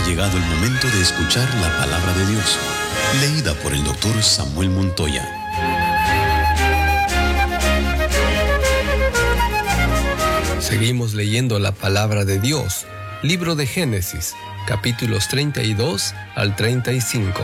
llegado el momento de escuchar la palabra de Dios, leída por el doctor Samuel Montoya. Seguimos leyendo la palabra de Dios, libro de Génesis, capítulos 32 al 35.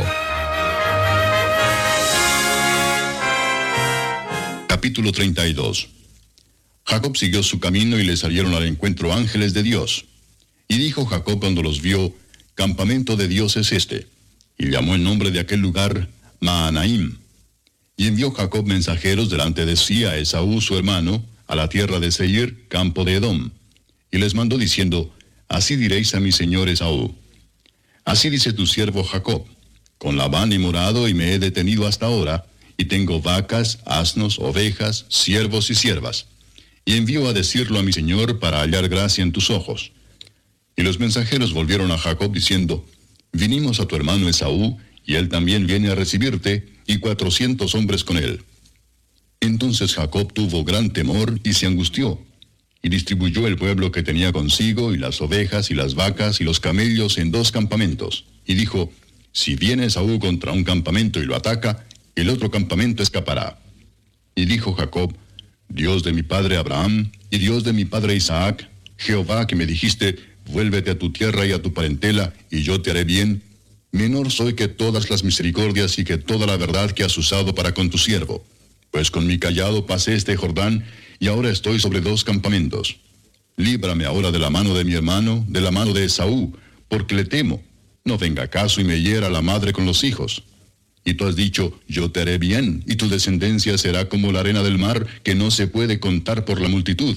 Capítulo 32. Jacob siguió su camino y le salieron al encuentro ángeles de Dios. Y dijo Jacob cuando los vio: campamento de Dios es este. Y llamó el nombre de aquel lugar Mahanaim. Y envió Jacob mensajeros delante de sí a Esaú su hermano, a la tierra de Seir, campo de Edom. Y les mandó diciendo: así diréis a mi señor Esaú: así dice tu siervo Jacob: con Labán he morado y me he detenido hasta ahora, y tengo vacas, asnos, ovejas, siervos y siervas. Y envío a decirlo a mi señor para hallar gracia en tus ojos. Y los mensajeros volvieron a Jacob diciendo: vinimos a tu hermano Esaú, y él también viene a recibirte, y 400 hombres con él. Entonces Jacob tuvo gran temor y se angustió, y distribuyó el pueblo que tenía consigo, y las ovejas, y las vacas, y los camellos en 2 campamentos. Y dijo: si viene Esaú contra un campamento y lo ataca, el otro campamento escapará. Y dijo Jacob: Dios de mi padre Abraham, y Dios de mi padre Isaac, Jehová que me dijiste: vuélvete a tu tierra y a tu parentela, y yo te haré bien, menor soy que todas las misericordias y que toda la verdad que has usado para con tu siervo. Pues con mi cayado pasé este Jordán, y ahora estoy sobre 2 campamentos. Líbrame ahora de la mano de mi hermano, de la mano de Esaú, porque le temo. No venga acaso y me hiera la madre con los hijos. Y tú has dicho: yo te haré bien, y tu descendencia será como la arena del mar, que no se puede contar por la multitud.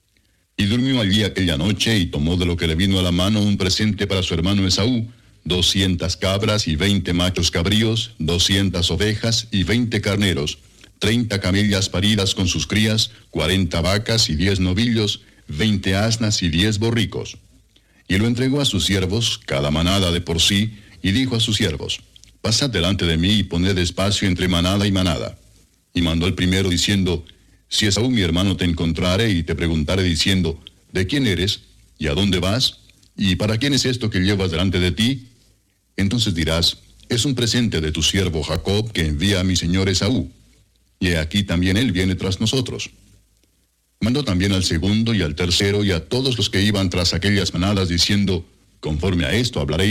Y durmió allí aquella noche, y tomó de lo que le vino a la mano un presente para su hermano Esaú: 200 cabras y 20 machos cabríos, 200 ovejas y 20 carneros, 30 camellas paridas con sus crías, 40 vacas y 10 novillos, 20 asnas y 10 borricos. Y lo entregó a sus siervos, cada manada de por sí, y dijo a sus siervos: pasad delante de mí y poned espacio entre manada y manada. Y mandó el primero diciendo: si Esaú mi hermano te encontrare y te preguntare diciendo: ¿de quién eres? ¿Y a dónde vas? ¿Y para quién es esto que llevas delante de ti? Entonces dirás: es un presente de tu siervo Jacob que envía a mi señor Esaú. Y he aquí también él viene tras nosotros. Mandó también al segundo y al tercero y a todos los que iban tras aquellas manadas diciendo: conforme a esto hablaréis